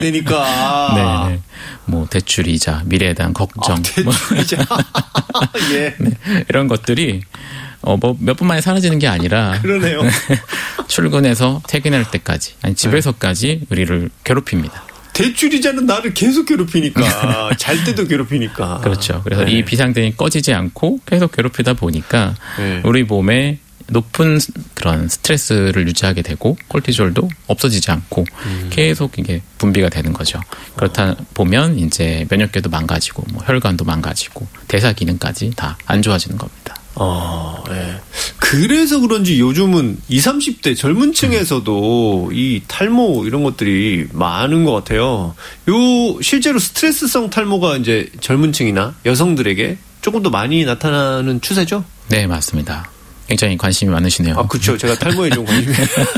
되니까. 네. 뭐 대출 이자, 미래에 대한 걱정. 대출 이자. 예. 네. 이런 것들이 뭐 몇 분 만에 사라지는 게 아니라. 그러네요. 출근해서 퇴근할 때까지, 아니 집에서까지 우리를 괴롭힙니다. 대출이자는 나를 계속 괴롭히니까. 잘 때도 괴롭히니까. 그렇죠. 그래서 이 비상등이 꺼지지 않고 계속 괴롭히다 보니까 우리 몸에 높은 그런 스트레스를 유지하게 되고 콜티졸도 없어지지 않고 계속 이게 분비가 되는 거죠. 그렇다 보면 이제 면역계도 망가지고 뭐 혈관도 망가지고 대사 기능까지 다 안 좋아지는 겁니다. 예. 그래서 그런지 요즘은 20, 30대 젊은 층에서도 이 탈모 이런 것들이 많은 것 같아요. 실제로 스트레스성 탈모가 이제 젊은 층이나 여성들에게 조금 더 많이 나타나는 추세죠? 네, 맞습니다. 굉장히 관심이 많으시네요. 그렇죠. 제가 탈모에 좀 관심이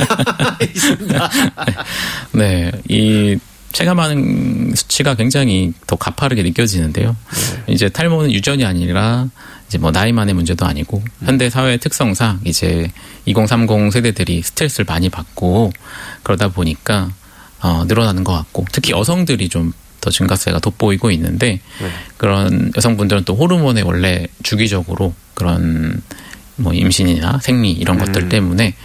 있습니다. 네, 이 체감하는 수치가 굉장히 더 가파르게 느껴지는데요. 이제 탈모는 유전이 아니라 이제 뭐 나이만의 문제도 아니고 현대 사회의 특성상 이제 2030 세대들이 스트레스를 많이 받고 그러다 보니까 늘어나는 것 같고 특히 여성들이 좀 더 증가세가 돋보이고 있는데 그런 여성분들은 또 호르몬의 원래 주기적으로 그런 뭐 임신이나 생리 이런 것들 때문에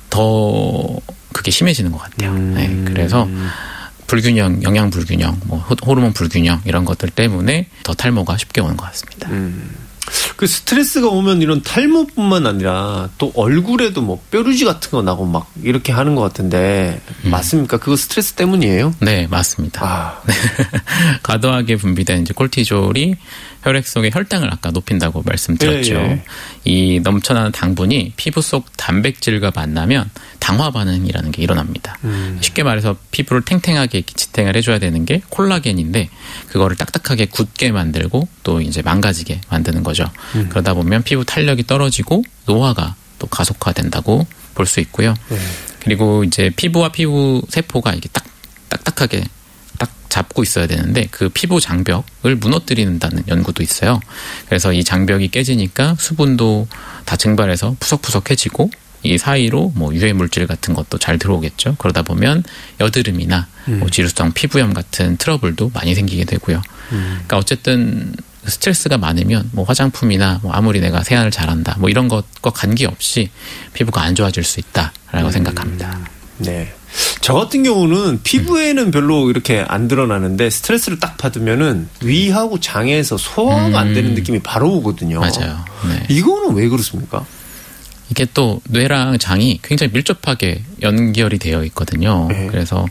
더 그게 심해지는 것 같아요. 네, 그래서 불균형, 영양 불균형, 뭐 호르몬 불균형 이런 것들 때문에 더 탈모가 쉽게 오는 것 같습니다. 그 스트레스가 오면 이런 탈모뿐만 아니라 또 얼굴에도 뭐 뾰루지 같은 거 나고 막 이렇게 하는 것 같은데 맞습니까? 그거 스트레스 때문이에요? 네, 맞습니다. 네. 과도하게 분비된 이제 콜티졸이 혈액 속의 혈당을 아까 높인다고 말씀드렸죠. 예. 이 넘쳐나는 당분이 피부 속 단백질과 만나면 당화 반응이라는 게 일어납니다. 쉽게 말해서 피부를 탱탱하게 지탱을 해줘야 되는 게 콜라겐인데 그거를 딱딱하게 굳게 만들고 또 이제 망가지게 만드는 거죠. 그러다 보면 피부 탄력이 떨어지고 노화가 또 가속화된다고 볼 수 있고요. 그리고 이제 피부와 피부 세포가 이게 딱딱하게 딱 잡고 있어야 되는데 그 피부 장벽을 무너뜨린다는 연구도 있어요. 그래서 이 장벽이 깨지니까 수분도 다 증발해서 푸석푸석해지고 이 사이로 뭐 유해 물질 같은 것도 잘 들어오겠죠. 그러다 보면 여드름이나 뭐 지루성 피부염 같은 트러블도 많이 생기게 되고요. 그러니까 어쨌든 스트레스가 많으면 뭐 화장품이나 뭐 아무리 내가 세안을 잘한다 뭐 이런 것과 관계없이 피부가 안 좋아질 수 있다라고 생각합니다. 네. 저 같은 경우는 피부에는 별로 이렇게 안 드러나는데 스트레스를 딱 받으면은 위하고 장에서 소화가 안 되는 느낌이 바로 오거든요. 맞아요. 네. 이거는 왜 그렇습니까? 이게 또 뇌랑 장이 굉장히 밀접하게 연결이 되어 있거든요. 네. 그래서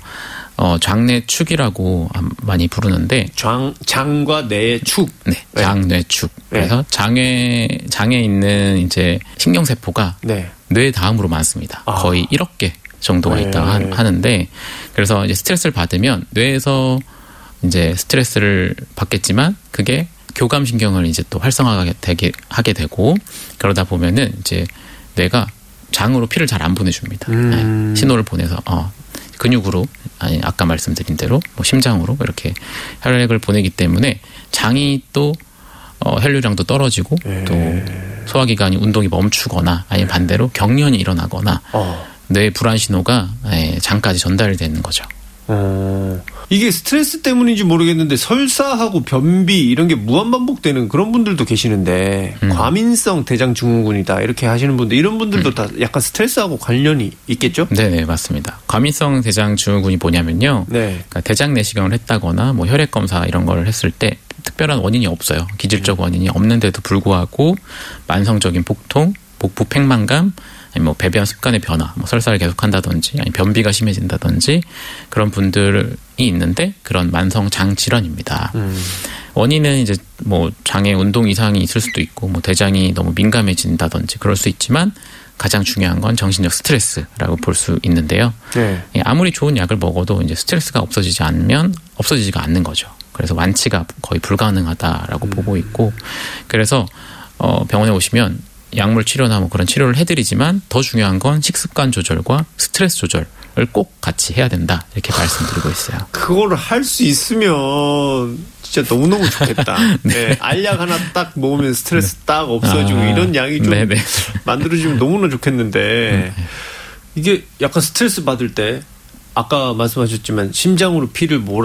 장뇌축이라고 많이 부르는데 장과 뇌의 축. 네, 장뇌축. 그래서 장에 있는 이제 신경세포가 뇌 다음으로 많습니다. 거의 1억 개 정도가 있다 하는데 그래서 이제 스트레스를 받으면 뇌에서 이제 스트레스를 받겠지만 그게 교감신경을 이제 또 활성화하게 하게 되고 그러다 보면은 이제 뇌가 장으로 피를 잘 안 보내줍니다. 네, 신호를 보내서 근육으로 아니 아까 말씀드린 대로 뭐 심장으로 이렇게 혈액을 보내기 때문에 장이 또 혈류량도 떨어지고 또 소화기관이 운동이 멈추거나 아니면 반대로 경련이 일어나거나 뇌 불안 신호가 장까지 전달이 되는 거죠. 이게 스트레스 때문인지 모르겠는데 설사하고 변비 이런 게 무한반복되는 그런 분들도 계시는데 과민성 대장증후군이다 이렇게 하시는 분들 이런 분들도 다 약간 스트레스하고 관련이 있겠죠? 네, 맞습니다. 과민성 대장증후군이 뭐냐면요. 그러니까 대장 내시경을 했다거나 뭐 혈액 검사 이런 걸 했을 때 특별한 원인이 없어요. 기질적 원인이 없는데도 불구하고 만성적인 복통, 복부 팽만감 아니 뭐 배변 습관의 변화, 뭐 설사를 계속한다든지, 아니 변비가 심해진다든지 그런 분들이 있는데 그런 만성 장 질환입니다. 원인은 이제 뭐 장의 운동 이상이 있을 수도 있고, 뭐 대장이 너무 민감해진다든지 그럴 수 있지만 가장 중요한 건 정신적 스트레스라고 볼 수 있는데요. 아무리 좋은 약을 먹어도 이제 스트레스가 없어지지 않으면 없어지지가 않는 거죠. 그래서 완치가 거의 불가능하다라고 보고 있고, 그래서 병원에 오시면 약물 치료나 뭐 그런 치료를 해드리지만 더 중요한 건 식습관 조절과 스트레스 조절을 꼭 같이 해야 된다 이렇게 말씀드리고 있어요. 그거를 할 수 있으면 진짜 너무너무 좋겠다. 알약 하나 딱 먹으면 스트레스 딱 없어지고 이런 약이 좀 만들어지면 너무나 좋겠는데 이게 약간 스트레스 받을 때 아까 말씀하셨지만 심장으로 피를 몰아